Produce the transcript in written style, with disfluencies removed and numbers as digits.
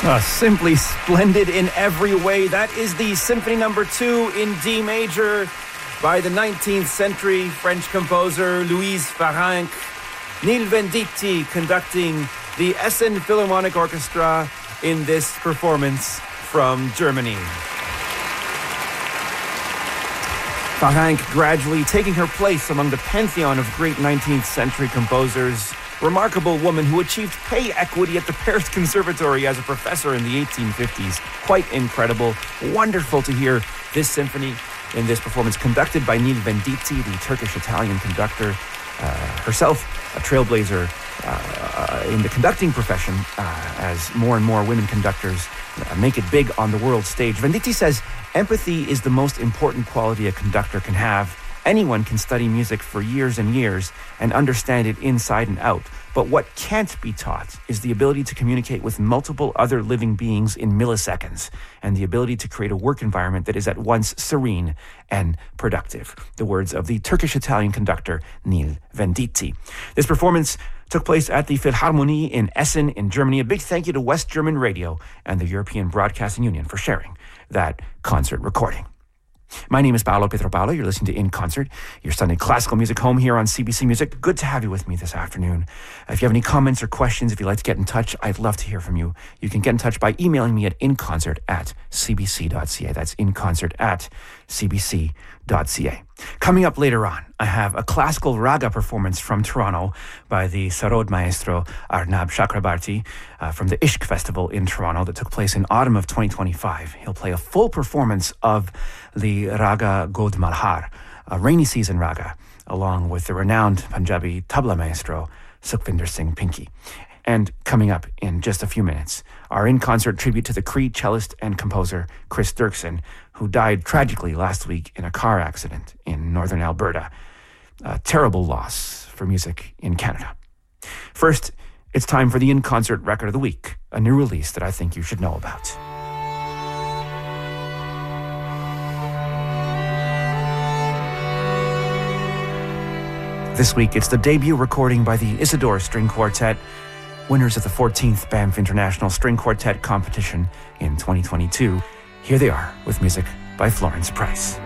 Simply splendid in every way. That is the Symphony No. 2 in D major by the 19th century French composer Louise Farinck. Neil Venditti conducting the Essen Philharmonic Orchestra in this performance from Germany. Farinck gradually taking her place among the pantheon of great 19th century composers. Remarkable woman who achieved pay equity at the Paris Conservatory as a professor in the 1850s. Quite incredible. Wonderful to hear this symphony in this performance conducted by Neil Venditti, the Turkish-Italian conductor, herself a trailblazer in the conducting profession as more and more women conductors make it big on the world stage. Venditti says, empathy is the most important quality a conductor can have. Anyone can study music for years and years and understand it inside and out. But what can't be taught is the ability to communicate with multiple other living beings in milliseconds and the ability to create a work environment that is at once serene and productive. The words of the Turkish-Italian conductor Neil Venditti. This performance took place at the Philharmonie in Essen in Germany. A big thank you to West German Radio and the European Broadcasting Union for sharing that concert recording. My name is Paolo Pietropalo. You're listening to In Concert, your Sunday classical music home here on CBC Music. Good to have you with me this afternoon. If you have any comments or questions, if you'd like to get in touch, I'd love to hear from you. You can get in touch by emailing me at inconcert@cbc.ca. That's inconcert@cbc.ca. Coming up later on, I have a classical raga performance from Toronto by the Sarod maestro Arnab Chakrabarti from the Ishq Festival in Toronto that took place in autumn of 2025. He'll play a full performance of the Raga God Malhar, a rainy season raga, along with the renowned Punjabi tabla maestro Sukhvinder Singh Pinky. And coming up in just a few minutes, our in-concert tribute to the Cree cellist and composer Chris Dirksen, who died tragically last week in a car accident in northern Alberta. A terrible loss for music in Canada. First, it's time for the in-concert record of the week, a new release that I think you should know about. This week, it's the debut recording by the Isidore String Quartet, winners of the 14th Banff International String Quartet Competition in 2022. Here they are with music by Florence Price.